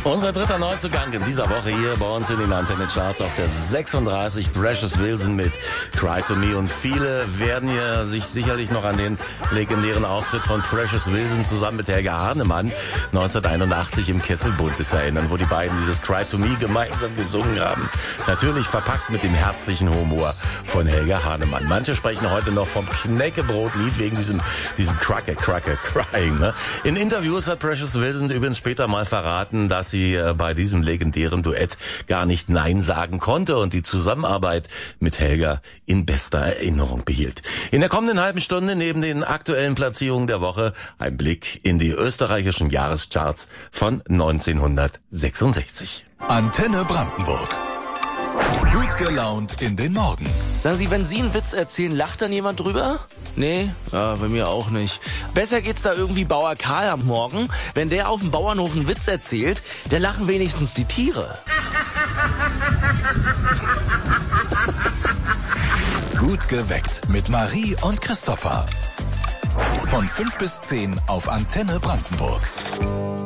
Unser dritter Neuzugang in dieser Woche hier bei uns in den Antenne Charts auf der 36, Precious Wilson mit Cry to Me. Und viele werden ja sich sicherlich noch an den legendären Auftritt von Precious Wilson zusammen mit Helga Hahnemann 1981 im Kesselbundes erinnern, wo die beiden dieses Cry to Me gemeinsam gesungen haben. Natürlich verpackt mit dem herzlichen Humor von Helga Hahnemann. Manche sprechen heute noch vom Knäckebrotlied wegen diesem Cracker Crying. Ne? In Interviews hat Precious Wilson übrigens später mal verraten, dass sie bei diesem legendären Duett gar nicht Nein sagen konnte und die Zusammenarbeit mit Helga in bester Erinnerung behielt. In der kommenden halben Stunde neben den aktuellen Platzierungen der Woche ein Blick in die österreichischen Jahrescharts von 1966. Antenne Brandenburg. Gut gelaunt in den Morgen. Sagen Sie, wenn Sie einen Witz erzählen, lacht dann jemand drüber? Nee, ja, bei mir auch nicht. Besser geht's da irgendwie Bauer Karl am Morgen. Wenn der auf dem Bauernhof einen Witz erzählt, da lachen wenigstens die Tiere. Gut geweckt mit Marie und Christopher. Von 5 bis 10 auf Antenne Brandenburg.